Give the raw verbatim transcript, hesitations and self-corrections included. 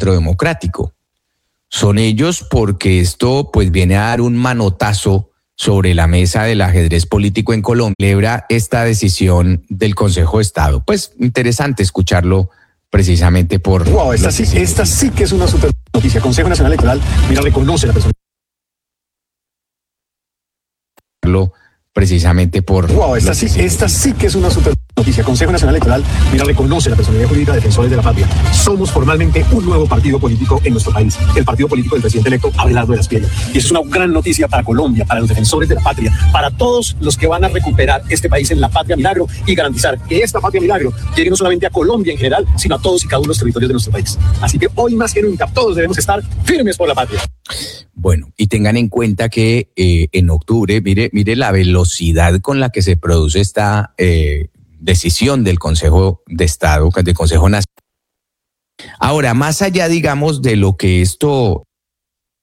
Centro Democrático. Son ellos porque esto pues viene a dar un manotazo sobre la mesa del ajedrez político en Colombia. Celebra esta decisión del Consejo de Estado. Pues interesante escucharlo precisamente por... Wow, esta sí, esta sí que es una super noticia. Consejo Nacional Electoral, mira, reconoce la persona. Precisamente por... Wow, esta sí, esta sí que es una super noticia. Consejo Nacional Electoral, mira, reconoce la personalidad jurídica de Defensores de la Patria. Somos formalmente un nuevo partido político en nuestro país, el partido político del presidente electo Abelardo de las Piedras. Y eso es una gran noticia para Colombia, para los defensores de la patria, para todos los que van a recuperar este país en la Patria Milagro y garantizar que esta Patria Milagro llegue no solamente a Colombia en general, sino a todos y cada uno de los territorios de nuestro país. Así que hoy más que nunca todos debemos estar firmes por la patria. Bueno, y tengan en cuenta que eh, en octubre, mire, mire la velocidad con la que se produce esta eh, decisión del Consejo de Estado, del Consejo Nacional. Ahora, más allá, digamos, de lo que esto